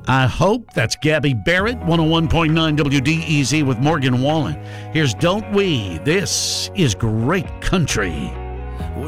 I hope. That's Gabby Barrett, 101.9 WDEZ with Morgan Wallen. Here's Don't We. This is great country.